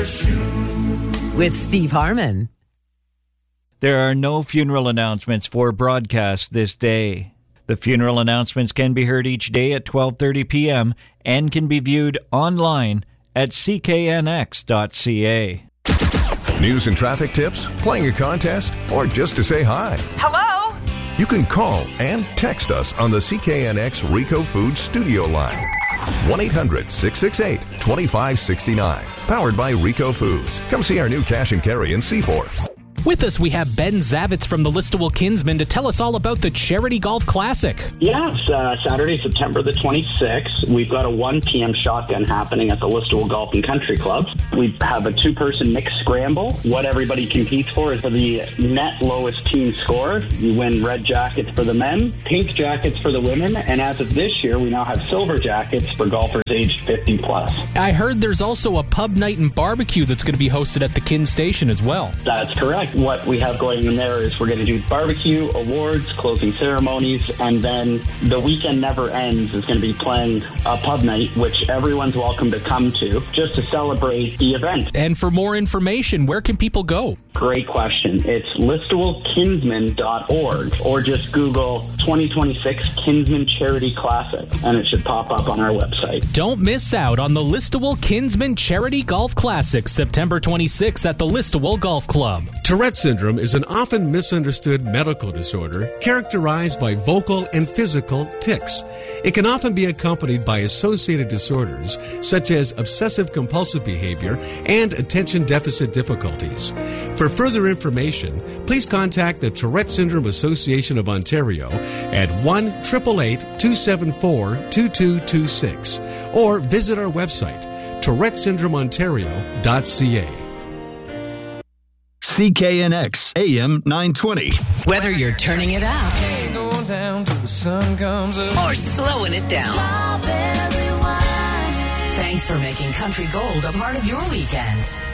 With Steve Harmon. There are no funeral announcements for broadcast this day. The funeral announcements can be heard each day at 12:30 p.m. and can be viewed online at cknx.ca. News and traffic tips, playing a contest, or just to say hi. Hello? You can call and text us on the CKNX Rico Foods studio line. 1-800-668-2569. Powered by Rico Foods. Come see our new cash and carry in Seaforth. With us, we have Ben Zavitz from the Listowel Kinsmen to tell us all about the Charity Golf Classic. Yeah, it's Saturday, September the 26th. We've got a 1 p.m. shotgun happening at the Listowel Golf and Country Club. We have a 2-person mixed scramble. What everybody competes for is for the net lowest team score. You win red jackets for the men, pink jackets for the women, and as of this year, we now have silver jackets for golfers aged 50 plus. I heard there's also a pub night and barbecue that's going to be hosted at the Kin Station as well. That's correct. What we have going in there is we're going to do barbecue, awards, closing ceremonies, and then the weekend never ends is going to be playing a pub night, which everyone's welcome to come to, just to celebrate the event. And for more information, where can people go? Great question. It's listowelkinsman.org, or just Google 2026 Kinsman Charity Classic, and it should pop up on our website. Don't miss out on the Listowel Kinsman Charity Golf Classic, September 26th at the Listowel Golf Club. Tourette syndrome is an often misunderstood medical disorder characterized by vocal and physical tics. It can often be accompanied by associated disorders such as obsessive-compulsive behavior and attention deficit difficulties. For further information, please contact the Tourette Syndrome Association of Ontario at 1-888-274-2226 or visit our website, tourettesyndromeontario.ca. CKNX AM 920. Whether you're turning it up Going down till the sun comes up. or slowing it down. Thanks for making Country Gold a part of your weekend.